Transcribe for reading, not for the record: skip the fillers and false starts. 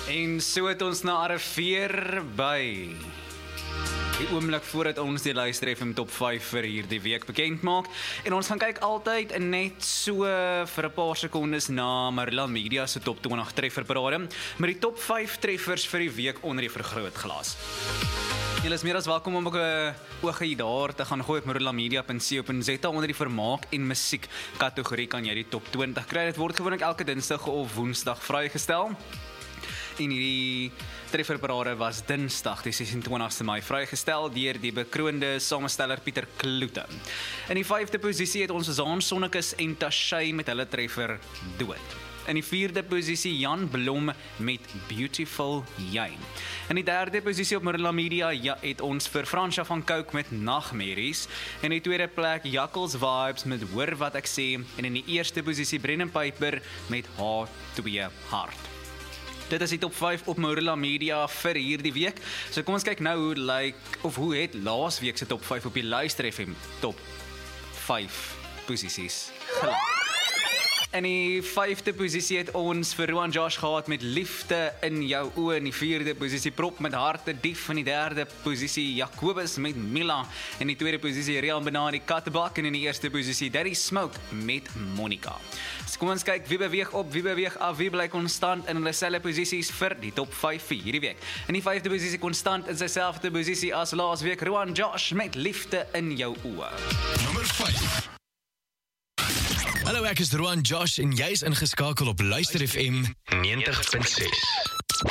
En so het ons na arriveer by die oomblik voordat ons die Luister FM Top 5 vir hierdie week bekend maak. En ons gaan kyk altyd net so vir 'n paar sekondes na Marula Media se Top 20 trefferparade, met die Top 5 treffers vir die week onder die vergrootglas. Julle is meer as welkom om ook 'n oogie daar te gaan gooi op marulamedia.co.za. Onder die vermaak en musiek kategorie kan jy die Top 20 kry. Dit word gewoonlik elke Dinsdag of Woensdag vrygestel. En hierdie trefferparade was Dinsdag, die 26ste Mei, vrygestel deur die bekroonde samesteller Pieter Kloete. In die 5de posisie het ons Zaan Sonnekus en Tashay met hulle treffer Dood. In die 4de posisie Jan Blom met Beautiful Jy. In die 3de posisie op Marula Media het ons vir Fransja van Coke met Nagmerries. In die 2de plek Jakkels Vibes met Hoor Wat Ek Sê. En in die 1ste posisie Brennan Piper met H2 Hart. Dit is die Top 5 op Marula Media vir hierdie week. So kom ons kyk nou hoe het laas week se Top 5 op die Luister FM Top 5 posisies gelyk. In die 5de posisie het ons vir Rowan Josh gehad met Liefde in Jou Oë. In die 4de posisie Prop met Harte Dief. In die 3de posisie Jacobus met Mila. In die 2de posisie Rian Benadi Kattebak. En in die 1ste posisie Daddy Smoke met Monica. So kom ons kyk wie beweeg op, wie beweeg af, wie bly konstant in hulle selfe posisies vir die Top 5 vir hierdie week. In die 5de posisie konstant in sy selfde posisie as laas week Rowan Josh met Liefde in Jou Oë. Nommer 5. Hallo, ek is Rowan Josh en jy is ingeskakel op Luister FM 90.6.